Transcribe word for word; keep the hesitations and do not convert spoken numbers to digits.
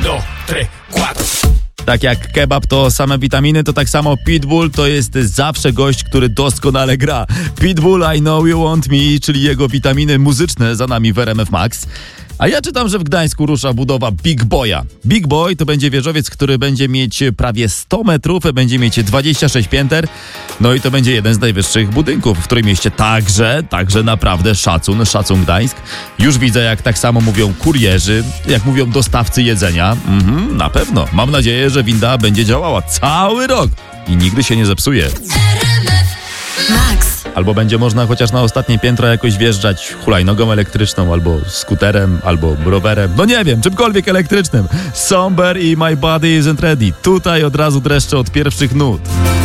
dos, tres, cuatro. Tak jak kebab to same witaminy, to tak samo Pitbull to jest zawsze gość, który doskonale gra. Pitbull, I Know You Want Me, czyli jego witaminy muzyczne za nami w R M F Max. A ja czytam, że w Gdańsku rusza budowa Big Boya. Big Boy to będzie wieżowiec, który będzie mieć prawie sto metrów, będzie mieć dwadzieścia sześć pięter, no i to będzie jeden z najwyższych budynków, w którym mieście także, także naprawdę szacun, szacun Gdańsk. Już widzę, jak tak samo mówią kurierzy, jak mówią dostawcy jedzenia. Mhm, na pewno. Mam nadzieję, że winda będzie działała cały rok i nigdy się nie zepsuje. Max. Albo będzie można chociaż na ostatnie piętro jakoś wjeżdżać hulajnogą elektryczną, albo skuterem, albo rowerem. No nie wiem, czymkolwiek elektrycznym. Somber i My Body Isn't Ready. Tutaj od razu dreszcze od pierwszych nut.